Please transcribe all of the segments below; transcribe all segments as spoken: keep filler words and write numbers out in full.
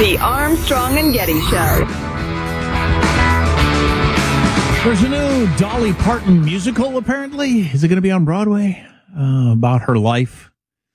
The Armstrong and Getty Show. There's a new Dolly Parton musical, apparently. Is it going to be on Broadway? Uh, about her life.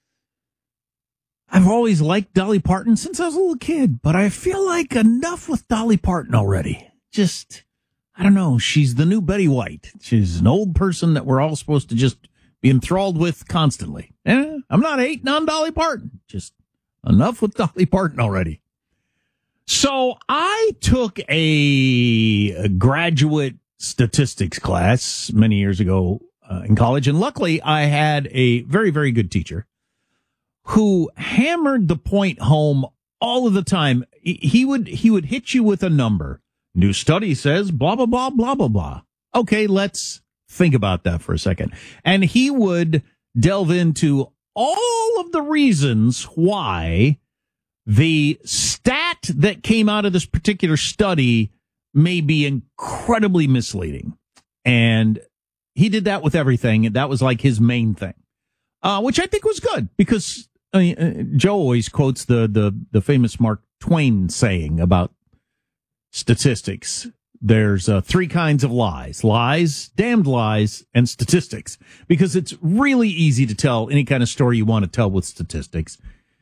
I've always liked Dolly Parton since I was a little kid, but I feel like enough with Dolly Parton already. Just, I don't know. She's the new Betty White. She's an old person that we're all supposed to just be enthralled with constantly. Eh, I'm not hating on Dolly Parton. Just enough with Dolly Parton already. So I took a, a graduate statistics class many years ago uh, in college, and luckily I had a very, very good teacher who hammered the point home all of the time. He would he would hit you with a number. New study says blah, blah, blah, blah, blah, blah. Okay, let's think about that for a second. And he would delve into all of the reasons why the stat that came out of this particular study may be incredibly misleading. And he did that with everything. And that was like his main thing, uh, which I think was good because I mean, uh, Joe always quotes the, the, the famous Mark Twain saying about statistics. There's uh, three kinds of lies, lies, damned lies, and statistics, because it's really easy to tell any kind of story you want to tell with statistics.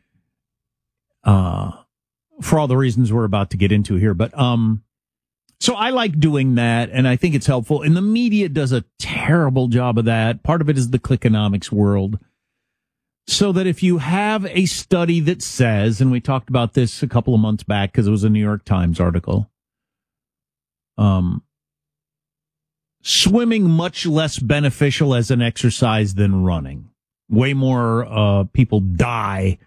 Uh, for all the reasons we're about to get into here. But, um, so I like doing that, and I think it's helpful. And the media does a terrible job of that. Part of it is the clickonomics world. So that if you have a study that says, and we talked about this a couple of months back because it was a New York Times article, um, swimming much less beneficial as an exercise than running. Way more uh, people die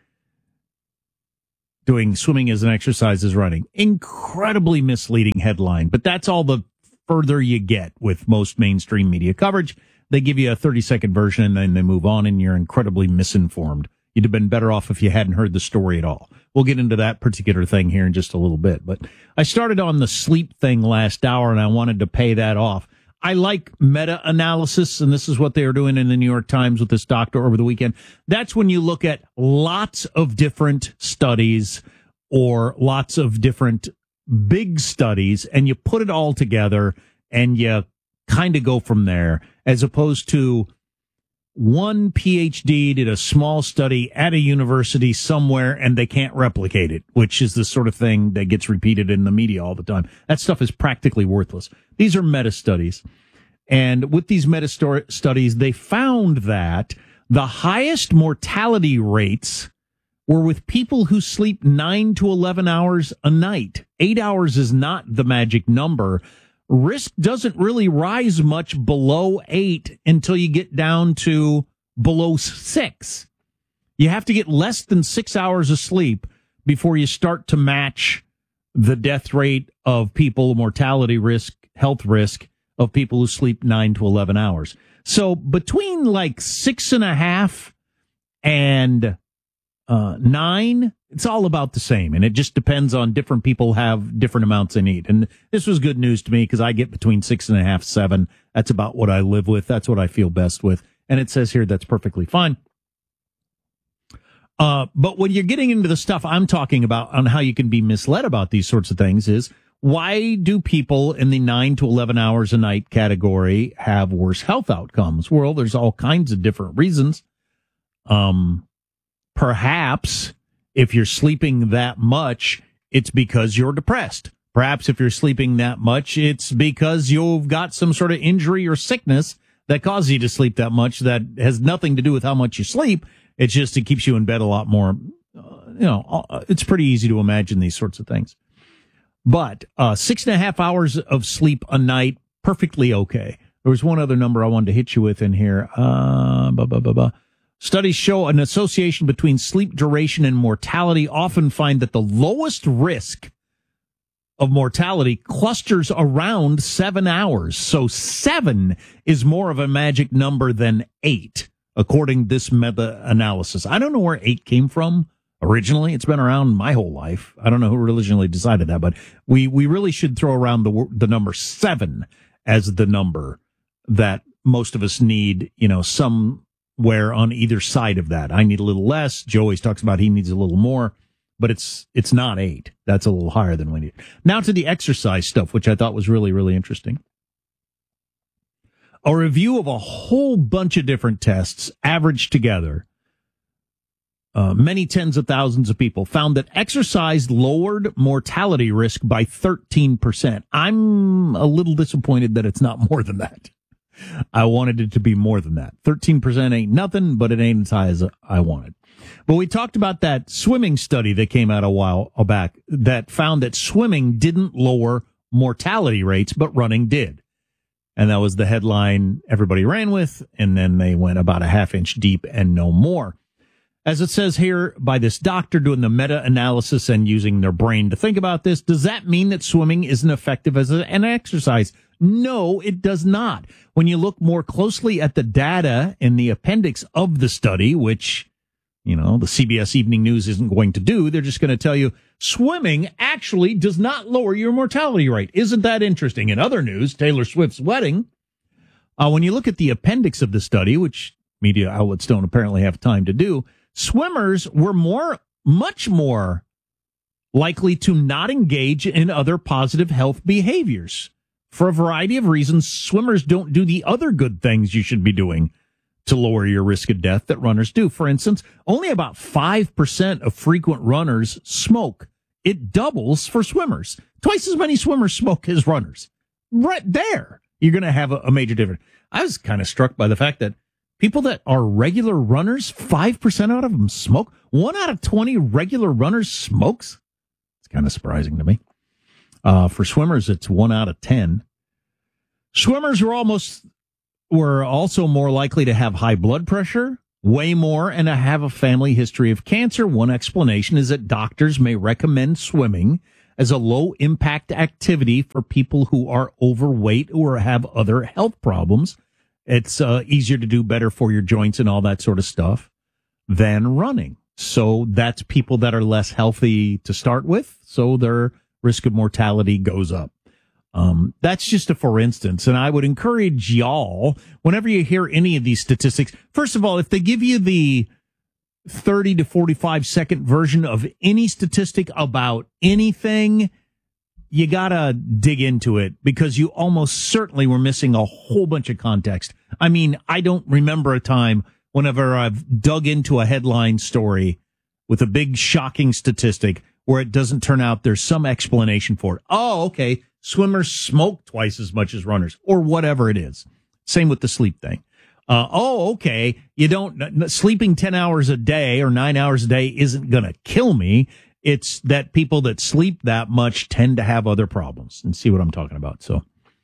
doing swimming as an exercise as running. Incredibly misleading headline, but that's all the further you get with most mainstream media coverage. They give you a thirty-second version, and then they move on, and you're incredibly misinformed. You'd have been better off if you hadn't heard the story at all. We'll get into that particular thing here in just a little bit. But I started on the sleep thing last hour, and I wanted to pay that off. I like meta-analysis, and this is what they were doing in the New York Times with this doctor over the weekend. That's when you look at lots of different studies or lots of different big studies, and you put it all together, and you kind of go from there, as opposed to one P H D did a small study at a university somewhere and they can't replicate it, which is the sort of thing that gets repeated in the media all the time. That stuff is practically worthless. These are meta studies. And with these meta studies, they found that the highest mortality rates were with people who sleep nine to eleven hours a night. Eight hours is not the magic number. Risk doesn't really rise much below eight until you get down to below six. You have to get less than six hours of sleep before you start to match the death rate of people, mortality risk, health risk of people who sleep nine to eleven hours. So between like six and a half and uh, nine, it's all about the same, and it just depends on different people have different amounts they need. And this was good news to me because I get between six and a half, seven. That's about what I live with. That's what I feel best with. And it says here that's perfectly fine. Uh, but when you're getting into the stuff I'm talking about on how you can be misled about these sorts of things is, why do people in the nine to eleven hours a night category have worse health outcomes? Well, there's all kinds of different reasons. Um, perhaps if you're sleeping that much, it's because you're depressed. Perhaps if you're sleeping that much, it's because you've got some sort of injury or sickness that causes you to sleep that much that has nothing to do with how much you sleep. It's just it keeps you in bed a lot more. Uh, you know, it's pretty easy to imagine these sorts of things. But uh, six and a half hours of sleep a night, perfectly okay. There was one other number I wanted to hit you with in here. Uh, blah, blah, blah, blah. Studies show an association between sleep duration and mortality, often find that the lowest risk of mortality clusters around seven hours. So seven is more of a magic number than eight, according to this meta-analysis. I don't know where eight came from originally. It's been around my whole life. I don't know who originally decided that, but we, we really should throw around the the number seven as the number that most of us need, you know, somewhere on either side of that. I need a little less. Joe always talks about he needs a little more. but it's it's not eight. That's a little higher than we need. Now to the exercise stuff, which I thought was really, really interesting. A review of a whole bunch of different tests averaged together, uh, many tens of thousands of people, found that exercise lowered mortality risk by thirteen percent. I'm a little disappointed that it's not more than that. I wanted it to be more than that. thirteen percent ain't nothing, but it ain't as high as I wanted. But we talked about that swimming study that came out a while back that found that swimming didn't lower mortality rates, but running did. And that was the headline everybody ran with, and then they went about a half inch deep and no more. As it says here by this doctor doing the meta-analysis and using their brain to think about this, does that mean that swimming isn't effective as an exercise? No, it does not. When you look more closely at the data in the appendix of the study, which, you know, the C B S Evening News isn't going to do, they're just going to tell you swimming actually does not lower your mortality rate. Isn't that interesting? In other news, Taylor Swift's wedding. Uh, when you look at the appendix of the study, which media outlets don't apparently have time to do, swimmers were more, much more likely to not engage in other positive health behaviors. For a variety of reasons, swimmers don't do the other good things you should be doing to lower your risk of death that runners do. For instance, only about five percent of frequent runners smoke. It doubles for swimmers. Twice as many swimmers smoke as runners. Right there, you're going to have a, a major difference. I was kind of struck by the fact that people that are regular runners, five percent out of them smoke. One out of twenty regular runners smokes. It's kind of surprising to me. Uh, for swimmers, it's one out of ten. Swimmers were almost, were also more likely to have high blood pressure, way more, and to have a family history of cancer. One explanation is that doctors may recommend swimming as a low impact activity for people who are overweight or have other health problems. It's uh, easier to do, better for your joints and all that sort of stuff than running. So that's people that are less healthy to start with. So their risk of mortality goes up. Um, that's just a for instance. And I would encourage y'all, whenever you hear any of these statistics, first of all, if they give you the thirty to forty-five second version of any statistic about anything, you gotta dig into it because you almost certainly were missing a whole bunch of context. I mean, I don't remember a time whenever I've dug into a headline story with a big shocking statistic where it doesn't turn out there's some explanation for it. Oh, okay. Swimmers smoke twice as much as runners or whatever it is. Same with the sleep thing. Uh, oh, okay. You don't, sleeping ten hours a day or nine hours a day isn't going to kill me. It's that people that sleep that much tend to have other problems, and see what I'm talking about. So,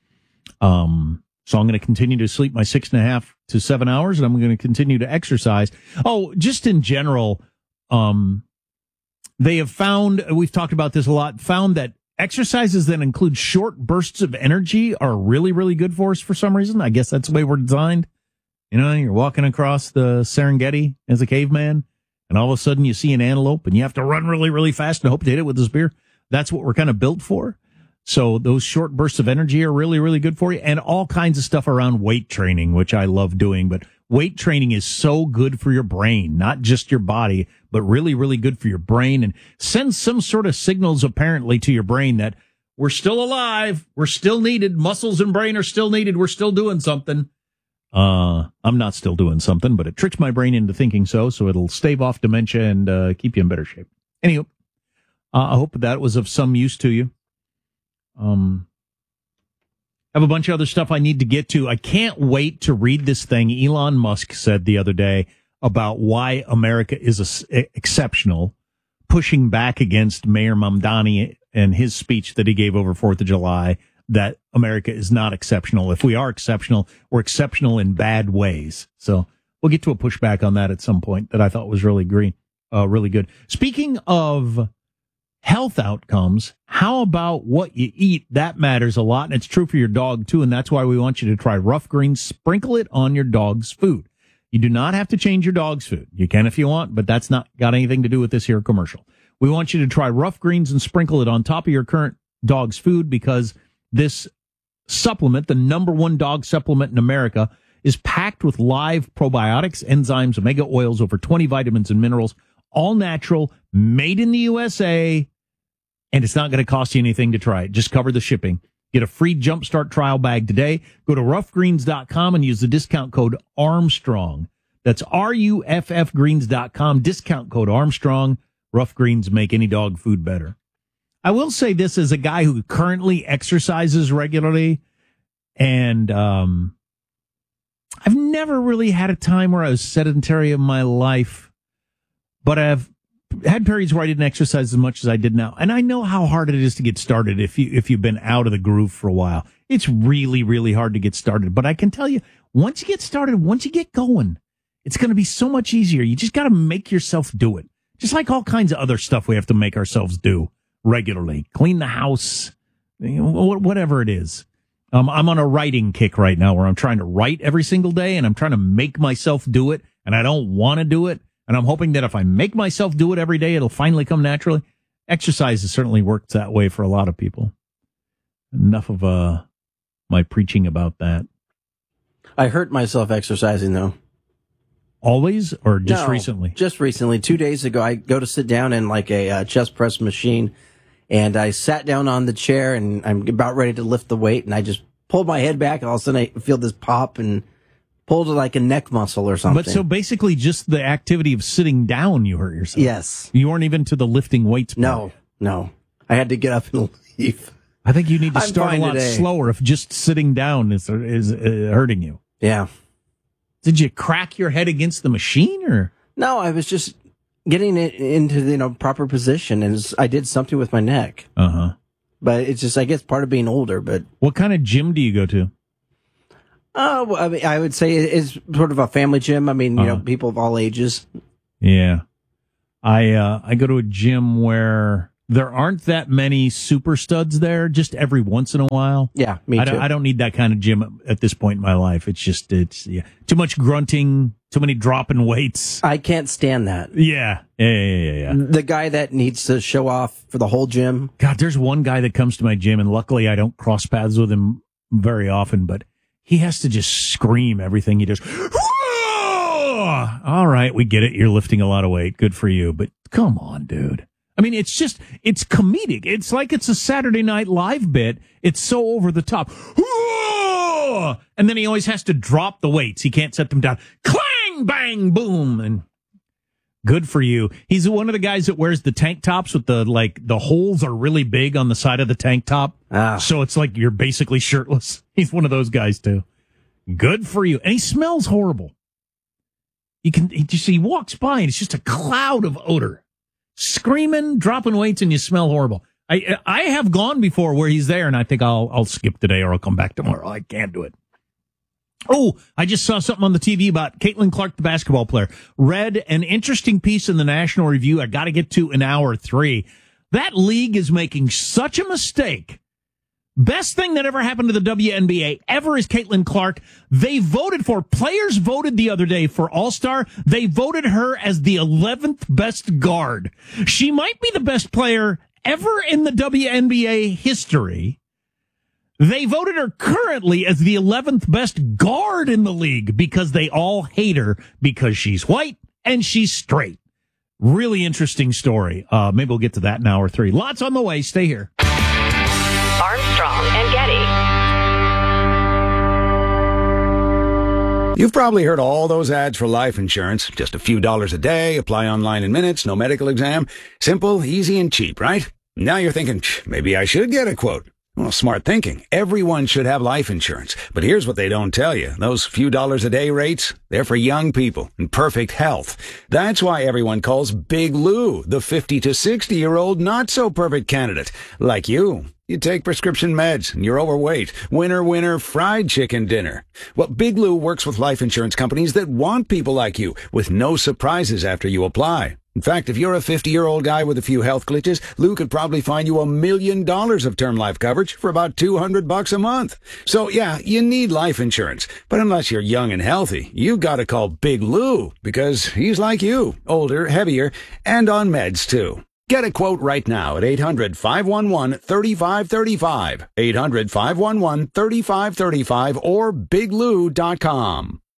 um, so I'm going to continue to sleep my six and a half to seven hours, and I'm going to continue to exercise. Oh, just in general, um, they have found, we've talked about this a lot, found that exercises that include short bursts of energy are really, really good for us for some reason. I guess that's the way we're designed. You know, you're walking across the Serengeti as a caveman, and all of a sudden you see an antelope, and you have to run really, really fast and hope to hit it with a spear. That's what we're kind of built for. So those short bursts of energy are really, really good for you, and all kinds of stuff around weight training, which I love doing. But weight training is so good for your brain, not just your body, but really, really good for your brain, and sends some sort of signals apparently to your brain that we're still alive, we're still needed, muscles and brain are still needed, we're still doing something. Uh, I'm not still doing something, but it tricks my brain into thinking so, so it'll stave off dementia and uh, keep you in better shape. Anyway, uh, I hope that was of some use to you. Um, I have a bunch of other stuff I need to get to. I can't wait to read this thing Elon Musk said the other day about why America is a, exceptional, pushing back against Mayor Mamdani and his speech that he gave over fourth of July, that America is not exceptional. If we are exceptional, we're exceptional in bad ways. So we'll get to a pushback on that at some point that I thought was really green, uh, really good. Speaking of health outcomes, how about what you eat? That matters a lot, and it's true for your dog too, and that's why we want you to try Rough Greens. Sprinkle it on your dog's food. You do not have to change your dog's food. You can if you want, but that's not got anything to do with this here commercial. We want you to try Rough Greens and sprinkle it on top of your current dog's food, because this supplement, the number one dog supplement in America, is packed with live probiotics, enzymes, omega oils, over twenty vitamins and minerals, all natural, made in the U S A, and it's not going to cost you anything to try it. Just cover the shipping. Get a free Jumpstart trial bag today. Go to rough greens dot com and use the discount code Armstrong. That's R U F F greens dot com, discount code Armstrong. Rough Greens make any dog food better. I will say this as a guy who currently exercises regularly, and um, I've never really had a time where I was sedentary in my life, but I've had periods where I didn't exercise as much as I did now. And I know how hard it is to get started if you, if you've been out of the groove for a while. It's really, really hard to get started. But I can tell you, once you get started, once you get going, it's going to be so much easier. You just got to make yourself do it. Just like all kinds of other stuff we have to make ourselves do regularly. Clean the house, you know, whatever it is. Um, I'm on a writing kick right now where I'm trying to write every single day, and I'm trying to make myself do it, and I don't want to do it. And I'm hoping that if I make myself do it every day, it'll finally come naturally. Exercise has certainly worked that way for a lot of people. Enough of uh, my preaching about that. I hurt myself exercising, though. Always, or just no, recently? Just recently. Two days ago, I go to sit down in like a uh, chest press machine, and I sat down on the chair, and I'm about ready to lift the weight, and I just pulled my head back, and all of a sudden I feel this pop, and pulled like a neck muscle or something. But so basically just the activity of sitting down, you hurt yourself. Yes. You weren't even to the lifting weights part. No, no. I had to get up and leave. I think you need to I'm start a fine lot today. slower if just sitting down is is uh, hurting you. Yeah. Did you crack your head against the machine, or? No, I was just getting it into the you know, proper position, and it's- I did something with my neck. Uh-huh. But it's just, I guess, part of being older, but... What kind of gym do you go to? Uh, well, I mean, I would say it's sort of a family gym. I mean, you Uh-huh. know, people of all ages. Yeah. I uh, I go to a gym where there aren't that many super studs there, just every once in a while. Yeah, me I too. don't, I don't need that kind of gym at this point in my life. It's just, it's yeah, too much grunting, too many dropping weights. I can't stand that. Yeah. Yeah, yeah, yeah, yeah. The guy that needs to show off for the whole gym. God, there's one guy that comes to my gym, and luckily I don't cross paths with him very often, but he has to just scream everything he does. All right, we get it. You're lifting a lot of weight. Good for you. But come on, dude. I mean, it's just, it's comedic. It's like it's a Saturday Night Live bit. It's so over the top. And then he always has to drop the weights. He can't set them down. Clang, bang, boom. And good for you. He's one of the guys that wears the tank tops with the, like, the holes are really big on the side of the tank top. Ah. So it's like you're basically shirtless. He's one of those guys, too. Good for you. And he smells horrible. You can, he just, he walks by and it's just a cloud of odor. Screaming, dropping weights, and you smell horrible. I I have gone before where he's there, and I think I'll I'll skip today or I'll come back tomorrow. I can't do it. Oh, I just saw something on the T V about Caitlin Clark, the basketball player. Read an interesting piece in the National Review. I got to get to in hour three. That league is making such a mistake. Best thing that ever happened to the W N B A ever is Caitlin Clark. They voted for, players voted the other day for All-Star. They voted her as the eleventh best guard. She might be the best player ever in the W N B A history. They voted her currently as the eleventh best guard in the league because they all hate her because she's white and she's straight. Really interesting story. Uh, maybe we'll get to that in hour three. Lots on the way. Stay here. Armstrong and Getty. You've probably heard all those ads for life insurance. Just a few dollars a day, apply online in minutes, no medical exam. Simple, easy, and cheap, right? Now you're thinking, maybe I should get a quote. Well, smart thinking. Everyone should have life insurance. But here's what they don't tell you. Those few dollars a day rates, they're for young people in perfect health. That's why everyone calls Big Lou the fifty to sixty-year-old not-so-perfect candidate. Like you. You take prescription meds and you're overweight. Winner, winner, fried chicken dinner. Well, Big Lou works with life insurance companies that want people like you with no surprises after you apply. In fact, if you're a fifty-year-old guy with a few health glitches, Lou could probably find you a million dollars of term life coverage for about two hundred bucks a month. So yeah, you need life insurance. But unless you're young and healthy, you gotta call Big Lou because he's like you, older, heavier, and on meds too. Get a quote right now at eight hundred, five one one, three five three five, eight hundred, five one one, three five three five, or big lou dot com.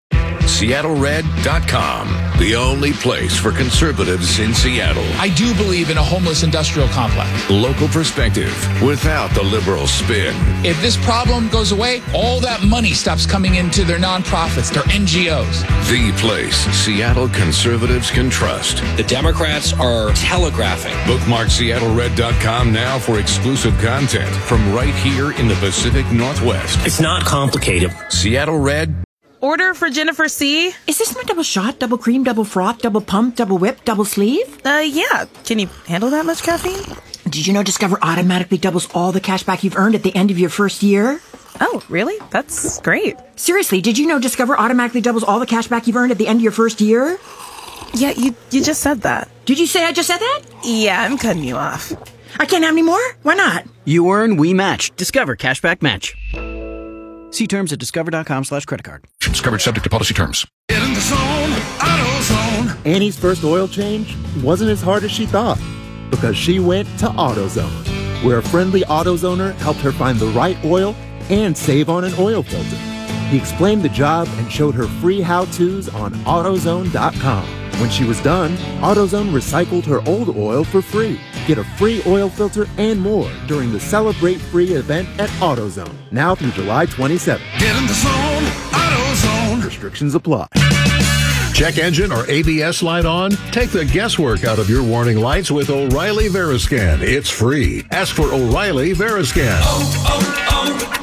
Seattle Red dot com, the only place for conservatives in Seattle. I do believe in a homeless industrial complex. Local perspective without the liberal spin. If this problem goes away, all that money stops coming into their nonprofits, their N G Os. The place Seattle conservatives can trust. The Democrats are telegraphing. Bookmark Seattle Red dot com now for exclusive content from right here in the Pacific Northwest. It's not complicated. Seattle Red. Order for Jennifer C. Is this my double shot, double cream, double froth, double pump, double whip, double sleeve? Uh, yeah. Can you handle that much caffeine? Did you know Discover automatically doubles all the cash back you've earned at the end of your first year? Oh, really? That's great. Seriously, did you know Discover automatically doubles all the cash back you've earned at the end of your first year? Yeah, you you just said that. Did you say I just said that? Yeah, I'm cutting you off. I can't have any more? Why not? You earn, we match. Discover Cashback Match. See terms at discover.com slash credit card. Coverage subject to policy terms. Get in the zone, AutoZone. Annie's first oil change wasn't as hard as she thought because she went to AutoZone, where a friendly AutoZoner helped her find the right oil and save on an oil filter. He explained the job and showed her free how-tos on AutoZone dot com. When she was done, AutoZone recycled her old oil for free. Get a free oil filter and more during the Celebrate Free event at AutoZone, now through July twenty-seventh. Get in the zone, AutoZone. Restrictions apply. Check engine or A B S light on? Take the guesswork out of your warning lights with O'Reilly Veriscan. It's free. Ask for O'Reilly Veriscan. Oh,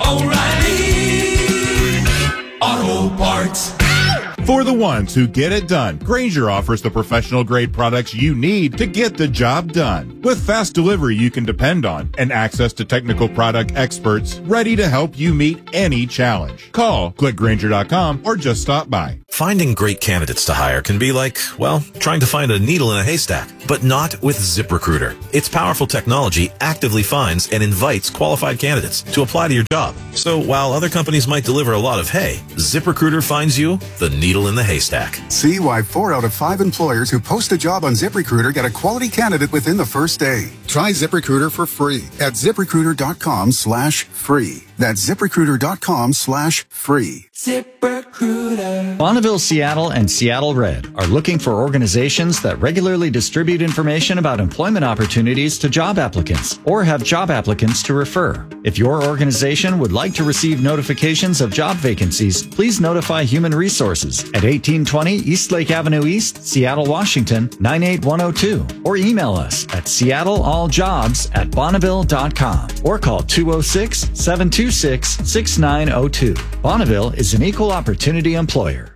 oh, oh, O'Reilly Auto Parts. For the ones who get it done, Grainger offers the professional-grade products you need to get the job done. With fast delivery you can depend on and access to technical product experts ready to help you meet any challenge. Call, click Grainger dot com, or just stop by. Finding great candidates to hire can be like, well, trying to find a needle in a haystack, but not with ZipRecruiter. Its powerful technology actively finds and invites qualified candidates to apply to your job. So while other companies might deliver a lot of hay, ZipRecruiter finds you the needle in the haystack. See why four out of five employers who post a job on ZipRecruiter get a quality candidate within the first day. Try ZipRecruiter for free at ZipRecruiter.com slash free. That's ZipRecruiter.com slash free. ZipRecruiter. Bonneville Seattle and Seattle Red are looking for organizations that regularly distribute information about employment opportunities to job applicants or have job applicants to refer. If your organization would like to receive notifications of job vacancies, please notify Human Resources at eighteen twenty East Lake Avenue East, Seattle, Washington, nine eight one oh two, or email us at seattlealljobs at bonneville dot com or call two oh six, seven two six, six nine oh two. Bonneville is an equal opportunity employer.